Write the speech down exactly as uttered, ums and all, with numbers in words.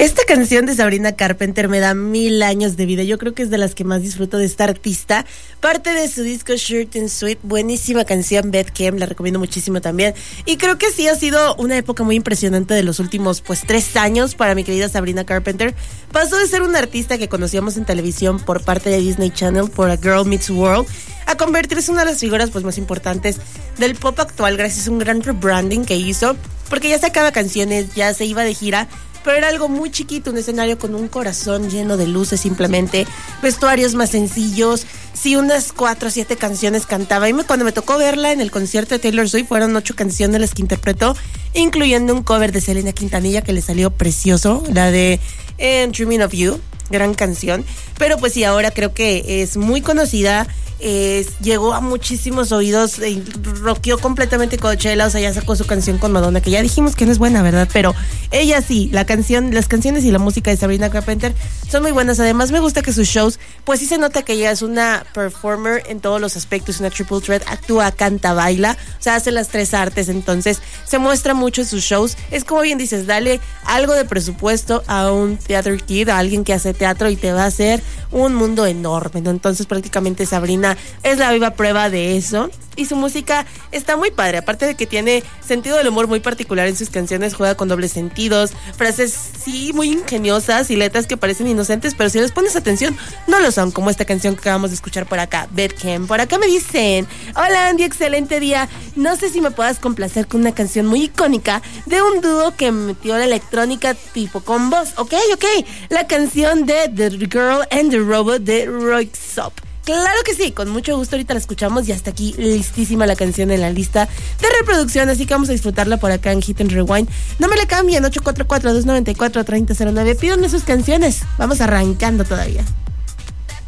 Esta canción de Sabrina Carpenter me da mil años de vida. Yo creo que es de las que más disfruto de esta artista. Parte de su disco Short and Sweet. Buenísima canción, Beth Kim. La recomiendo muchísimo también. Y creo que sí ha sido una época muy impresionante de los últimos, pues, tres años para mi querida Sabrina Carpenter. Pasó de ser una artista que conocíamos en televisión por parte de Disney Channel, por A Girl Meets World, a convertirse en una de las figuras, pues, más importantes del pop actual gracias a un gran rebranding que hizo. Porque ya sacaba canciones, ya se iba de gira, pero era algo muy chiquito, un escenario con un corazón lleno de luces simplemente, vestuarios más sencillos, sí, unas cuatro o siete canciones cantaba. Y me, cuando me tocó verla en el concierto de Taylor Swift, fueron ocho canciones las que interpretó, incluyendo un cover de Selena Quintanilla que le salió precioso, la de eh, Dreaming of You, gran canción. Pero pues sí, ahora creo que es muy conocida. Eh, llegó a muchísimos oídos, eh, rockeó completamente Coachella, o sea, ya sacó su canción con Madonna, que ya dijimos que no es buena, ¿verdad? Pero ella sí, la canción, las canciones y la música de Sabrina Carpenter son muy buenas. Además, me gusta que sus shows, pues sí se nota que ella es una performer en todos los aspectos, una triple threat, actúa, canta, baila, o sea, hace las tres artes, entonces se muestra mucho en sus shows. Es como bien dices, dale algo de presupuesto a un theater kid, a alguien que hace teatro, y te va a hacer un mundo enorme, ¿no? Entonces, prácticamente Sabrina es la viva prueba de eso. Y su música está muy padre, aparte de que tiene sentido del humor muy particular en sus canciones, juega con dobles sentidos, frases sí muy ingeniosas y letras que parecen inocentes, pero si les pones atención, no lo son, como esta canción que acabamos de escuchar por acá, Beth Kim. Por acá me dicen: hola Andy, excelente día, no sé si me puedas complacer con una canción muy icónica de un dúo que metió la electrónica tipo con voz. Ok, ok, la canción de The Girl and the Robot de Röyksopp. Claro que sí, con mucho gusto, ahorita la escuchamos y hasta aquí listísima la canción en la lista de reproducción, así que vamos a disfrutarla por acá en Hit and Rewind. No me la cambien, ocho cuatro cuatro, dos nueve cuatro, tres cero cero nueve, pídanme sus canciones, vamos arrancando todavía.